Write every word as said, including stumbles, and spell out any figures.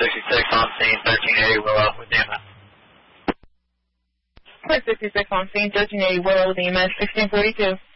sixty-six on scene, thirteen eighty Willow with E M S. Flight sixty-six on scene, thirteen eighty Willow with E M S, sixteen forty-two.